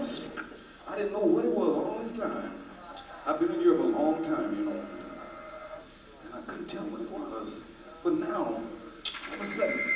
I didn't know what it was all this time. I've been in Europe a long time, and I couldn't tell what it was. But now, all of a sudden,